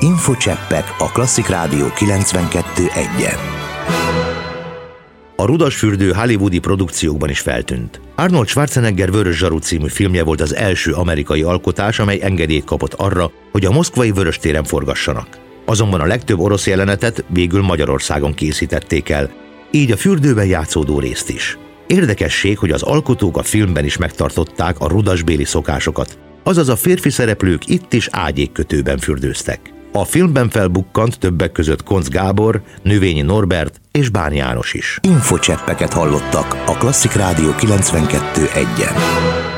Infocseppek a Klasszik Rádió 92.1-en. A Rudasfürdő hollywoodi produkciókban is feltűnt. Arnold Schwarzenegger Vörös zsaru című filmje volt az első amerikai alkotás, amely engedélyt kapott arra, hogy a moszkvai Vöröstéren forgassanak. Azonban a legtöbb orosz jelenetet végül Magyarországon készítették el, így a fürdőben játszódó részt is. Érdekesség, hogy az alkotók a filmben is megtartották a rudasbéli szokásokat, azaz a férfi szereplők itt is ágyékkötőben fürdőztek. A filmben felbukkant többek között Koncz Gábor, Növényi Norbert és Bán János is. Infocseppeket hallottak a Klasszik Rádió 92.1-en.